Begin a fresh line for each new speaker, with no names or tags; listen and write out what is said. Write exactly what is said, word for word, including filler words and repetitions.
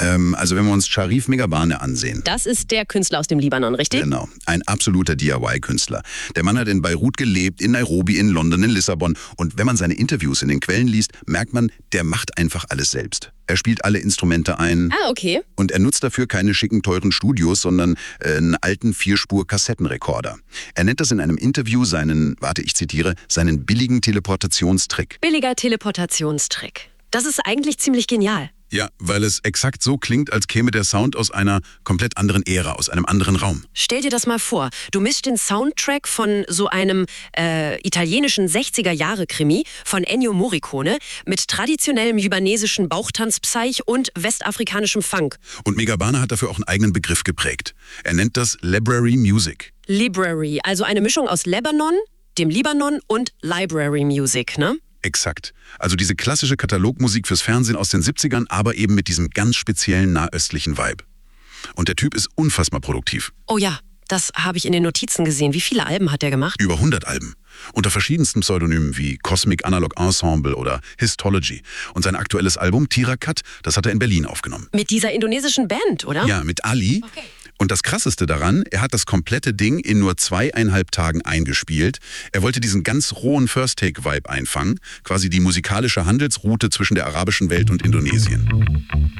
Ähm, also wenn wir uns Sharif Meghabane ansehen.
Das ist der Künstler aus dem Libanon, richtig?
Genau, ein absoluter D I Y-Künstler. Der Mann hat in Beirut gelebt, in Nairobi, in London, in Lissabon. Und wenn man seine Interviews in den Quellen liest, merkt man, der macht einfach alles selbst. Er spielt alle Instrumente ein.
Ah, okay.
Und er nutzt dafür keine schicken, teuren Studios, sondern äh, einen alten Vierspur-Kassettenrekorder. Er nennt das in einem Interview seinen, warte, ich zitiere, seinen billigen Teleportationstrick.
Billiger Teleportationstrick. Das ist eigentlich ziemlich genial.
Ja, weil es exakt so klingt, als käme der Sound aus einer komplett anderen Ära, aus einem anderen Raum.
Stell dir das mal vor. Du mischst den Soundtrack von so einem äh, italienischen sechziger-Jahre-Krimi von Ennio Morricone mit traditionellem libanesischen Bauchtanzpsych und westafrikanischem Funk.
Und Meghabane hat dafür auch einen eigenen Begriff geprägt. Er nennt das Library Music.
Library, also eine Mischung aus Lebanon, dem Libanon und Library Music, ne?
Exakt. Also diese klassische Katalogmusik fürs Fernsehen aus den siebzigern, aber eben mit diesem ganz speziellen nahöstlichen Vibe. Und der Typ ist unfassbar produktiv.
Oh ja, das habe ich in den Notizen gesehen. Wie viele Alben hat der gemacht?
Über hundert Alben. Unter verschiedensten Pseudonymen wie Cosmic Analog Ensemble oder Histology. Und sein aktuelles Album Tirakat, das hat er in Berlin aufgenommen.
Mit dieser indonesischen Band, oder?
Ja, mit Ali.
Okay.
Und das Krasseste daran, er hat das komplette Ding in nur zweieinhalb Tagen eingespielt. Er wollte diesen ganz rohen First-Take-Vibe einfangen, quasi die musikalische Handelsroute zwischen der arabischen Welt und Indonesien.